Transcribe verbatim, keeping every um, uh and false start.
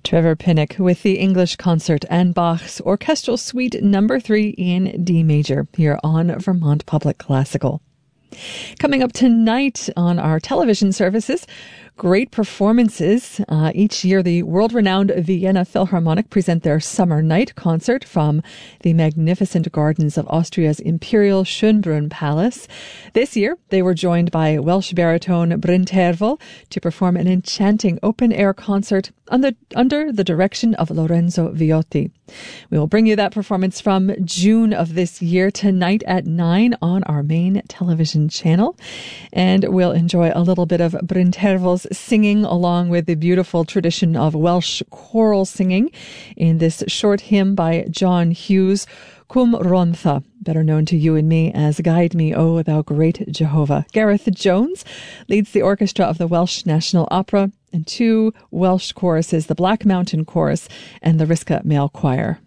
Trevor Pinnock with the English Concert and Bach's Orchestral Suite Number three in D major here on Vermont Public Classical. Coming up tonight on our television services, great performances. Uh, each year, the world-renowned Vienna Philharmonic present their Summer Night concert from the magnificent gardens of Austria's Imperial Schönbrunn Palace. This year, they were joined by Welsh baritone Bryn Terfel to perform an enchanting open-air concert on the, under the direction of Lorenzo Viotti. We will bring you that performance from June of this year tonight at nine on our main television channel. And we'll enjoy a little bit of Bryn Terfel's singing along with the beautiful tradition of Welsh choral singing in this short hymn by John Hughes, Cum Rontha, better known to you and me as Guide Me, O Thou Great Jehovah. Gareth Jones leads the orchestra of the Welsh National Opera and two Welsh choruses, the Black Mountain Chorus and the Risca Male Choir.